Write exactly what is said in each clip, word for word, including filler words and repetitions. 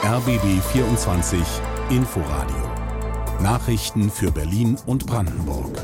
R B B vierundzwanzig Inforadio. Nachrichten für Berlin und Brandenburg.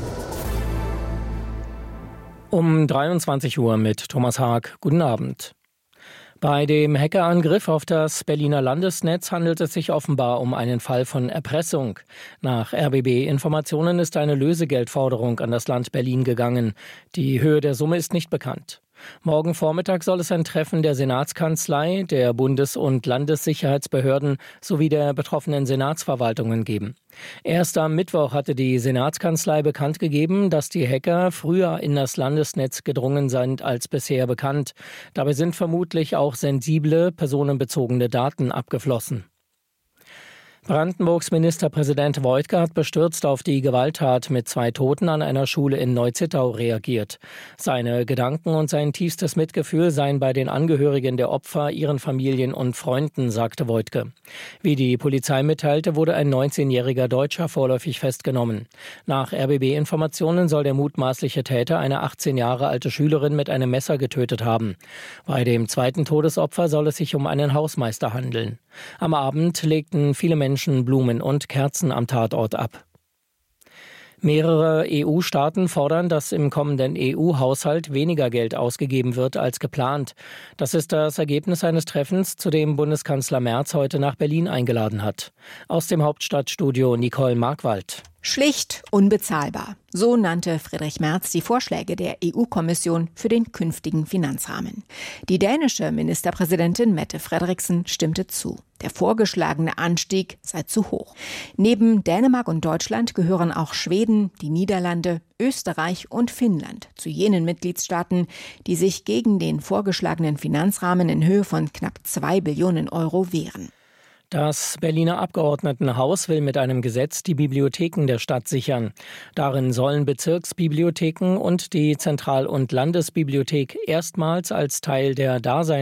Um dreiundzwanzig Uhr mit Thomas Haag. Guten Abend. Bei dem Hackerangriff auf das Berliner Landesnetz handelt es sich offenbar um einen Fall von Erpressung. Nach R B B-Informationen ist eine Lösegeldforderung an das Land Berlin gegangen. Die Höhe der Summe ist nicht bekannt. Morgen Vormittag soll es ein Treffen der Senatskanzlei, der Bundes- und Landessicherheitsbehörden sowie der betroffenen Senatsverwaltungen geben. Erst am Mittwoch hatte die Senatskanzlei bekannt gegeben, dass die Hacker früher in das Landesnetz gedrungen sind als bisher bekannt. Dabei sind vermutlich auch sensible, personenbezogene Daten abgeflossen. Brandenburgs Ministerpräsident Woidke hat bestürzt auf die Gewalttat mit zwei Toten an einer Schule in Neuzittau reagiert. Seine Gedanken und sein tiefstes Mitgefühl seien bei den Angehörigen der Opfer, ihren Familien und Freunden, sagte Woidke. Wie die Polizei mitteilte, wurde ein neunzehnjähriger Deutscher vorläufig festgenommen. Nach R B B-Informationen soll der mutmaßliche Täter eine achtzehn Jahre alte Schülerin mit einem Messer getötet haben. Bei dem zweiten Todesopfer soll es sich um einen Hausmeister handeln. Am Abend legten viele Menschen Blumen und Kerzen am Tatort ab. Mehrere E U-Staaten fordern, dass im kommenden E U-Haushalt weniger Geld ausgegeben wird als geplant. Das ist das Ergebnis eines Treffens, zu dem Bundeskanzler Merz heute nach Berlin eingeladen hat. Aus dem Hauptstadtstudio Nicole Markwald. Schlicht unbezahlbar. So nannte Friedrich Merz die Vorschläge der E U-Kommission für den künftigen Finanzrahmen. Die dänische Ministerpräsidentin Mette Frederiksen stimmte zu. Der vorgeschlagene Anstieg sei zu hoch. Neben Dänemark und Deutschland gehören auch Schweden, die Niederlande, Österreich und Finnland zu jenen Mitgliedstaaten, die sich gegen den vorgeschlagenen Finanzrahmen in Höhe von knapp zwei Billionen Euro wehren. Das Berliner Abgeordnetenhaus will mit einem Gesetz die Bibliotheken der Stadt sichern. Darin sollen Bezirksbibliotheken und die Zentral- und Landesbibliothek erstmals als Teil der Daseinsvorsorge